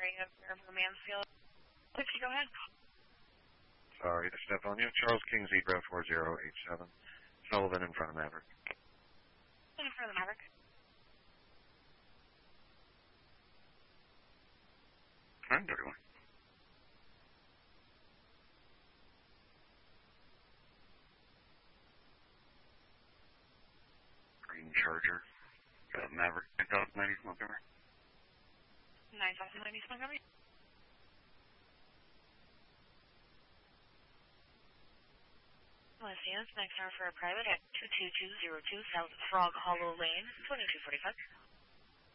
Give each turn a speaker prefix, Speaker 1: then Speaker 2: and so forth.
Speaker 1: area of Fairview Mansfield. Go ahead.
Speaker 2: Sorry to step on you. Charles King, Zebra 4087. Sullivan in front of Maverick.
Speaker 1: In front of the Maverick.
Speaker 2: 931. Green Charger. Maverick 9090 Montgomery.
Speaker 1: 9090 Montgomery. Let's see, that's next hour for a private at 22202 South Frog Hollow Lane, 2245.